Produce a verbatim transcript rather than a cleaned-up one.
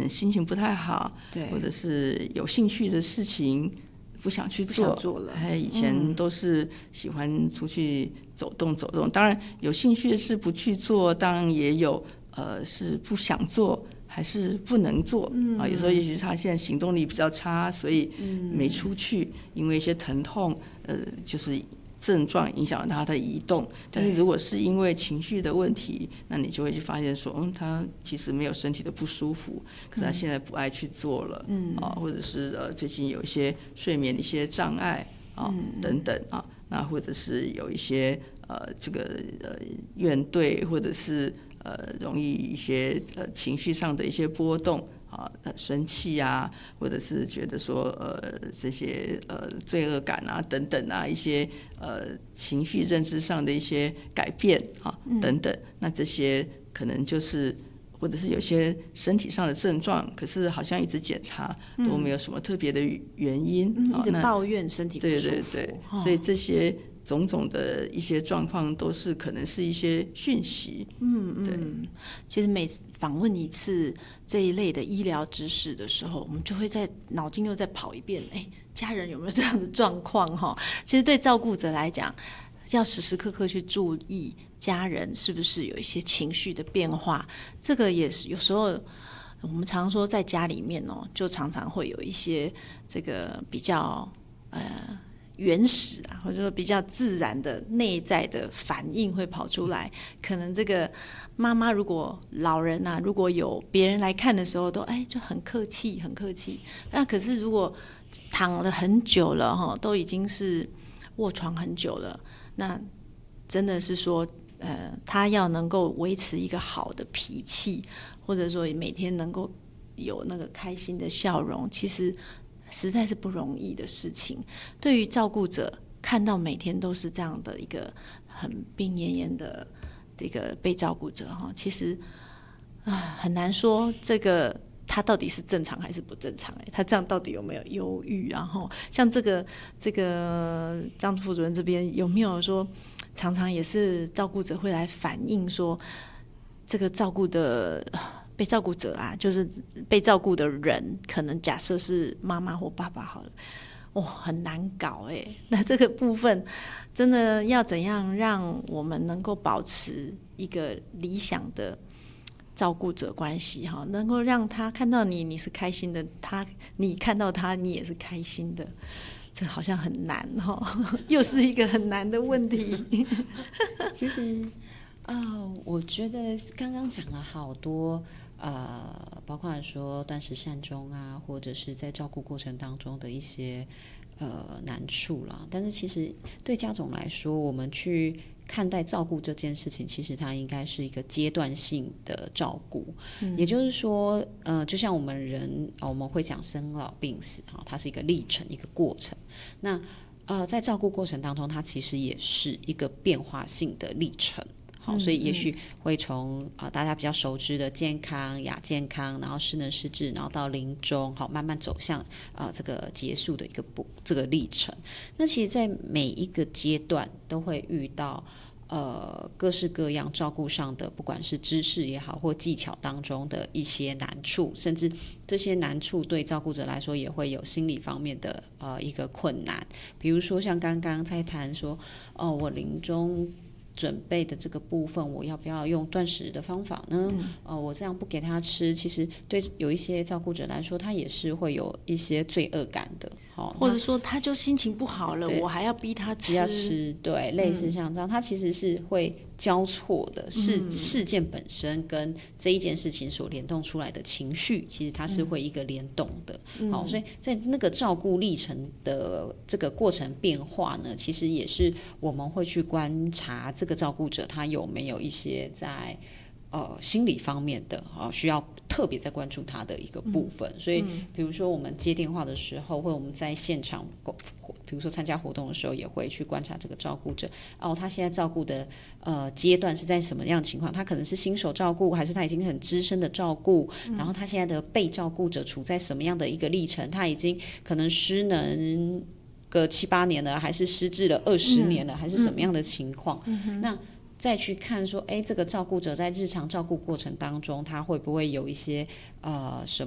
能心情不太好， 对， 或者是有兴趣的事情不想去做， 不想做了。 哎，以前都是喜欢出去走动走动，嗯、当然有兴趣的事不去做，当然也有呃是不想做还是不能做、嗯、啊。有时候也许他现在行动力比较差，所以没出去，嗯、因为一些疼痛，呃，就是症状影响了他的移动。但是如果是因为情绪的问题，那你就会去发现说，嗯，他其实没有身体的不舒服，可他现在不爱去做了，嗯啊，或者是呃最近有一些睡眠的一些障碍啊、嗯、等等啊，那或者是有一些呃这个呃怨怼，或者是呃容易一些呃情绪上的一些波动。啊，生气啊，或者是觉得说，呃，这些呃罪恶感啊，等等啊，一些呃情绪认知上的一些改变啊，等等，那这些可能就是，或者是有些身体上的症状，可是好像一直检查都没有什么特别的原因， 嗯啊、 一直抱怨身体不舒服， 对对对，哦、所以这些种种的一些状况都是可能是一些讯息。 嗯嗯，其实每次访问一次这一类的医疗知识的时候，我们就会在脑筋又再跑一遍，哎，家人有没有这样的状况哈？其实对照顾者来讲，要时时刻刻去注意家人是不是有一些情绪的变化，这个也是有时候我们常说在家里面哦，就常常会有一些这个比较呃。原始啊，或者说比较自然的内在的反应会跑出来。可能这个妈妈如果老人啊，如果有别人来看的时候都，哎就很客气很客气。那可是如果躺了很久了哈，都已经是卧床很久了，那真的是说呃，他要能够维持一个好的脾气，或者说每天能够有那个开心的笑容，其实实在是不容易的事情。对于照顾者看到每天都是这样的一个很病恹恹的这个被照顾者，其实很难说这个他到底是正常还是不正常，他这样到底有没有忧郁啊？像这个这个张副主任这边有没有说常常也是照顾者会来反映说这个照顾的被照顾者啊，就是被照顾的人，可能假设是妈妈或爸爸好了，哦，很难搞哎。那这个部分真的要怎样让我们能够保持一个理想的照顾者关系哈，能够让他看到你，你是开心的，他你看到他，你也是开心的，这好像很难哈，又是一个很难的问题。 其实啊、呃，我觉得刚刚讲了好多。呃，包括说断食善终啊，或者是在照顾过程当中的一些呃难处啦。但是其实对家长来说，我们去看待照顾这件事情，其实它应该是一个阶段性的照顾。嗯、也就是说，呃，就像我们人，呃、我们会讲生老病死哈，它是一个历程，一个过程。那呃，在照顾过程当中，它其实也是一个变化性的历程。好，所以也许会从、呃、大家比较熟知的健康、亚健康，然后失能失智，然后到临终，好，慢慢走向呃这个结束的一个步这个历程。那其实，在每一个阶段都会遇到呃各式各样照顾上的，不管是知识也好，或技巧当中的一些难处，甚至这些难处对照顾者来说也会有心理方面的呃一个困难。比如说像刚刚在谈说，哦，我临终准备的这个部分，我要不要用断食的方法呢？嗯呃、我这样不给他吃，其实对有一些照顾者来说，他也是会有一些罪恶感的。哦、 或者说他就心情不好了，我还要逼他吃， 要吃，对，类似像这样，嗯、他其实是会交错的事、嗯、事件本身跟这一件事情所联动出来的情绪，其实它是会一个联动的。嗯、好，所以在那个照顾历程的这个过程变化呢，其实也是我们会去观察这个照顾者他有没有一些在呃心理方面的啊、呃、需要特别在关注他的一个部分。嗯、所以比如说我们接电话的时候，或者我们在现场比如说参加活动的时候，也会去观察这个照顾者哦，他现在照顾的呃阶段是在什么样的情况？他可能是新手照顾，还是他已经很资深的照顾？嗯、然后他现在的被照顾者处在什么样的一个历程？他已经可能失能个七八年了，还是失智了二十年了，嗯、还是什么样的情况？嗯嗯、那再去看说，哎，这个照顾者在日常照顾过程当中，他会不会有一些呃什么？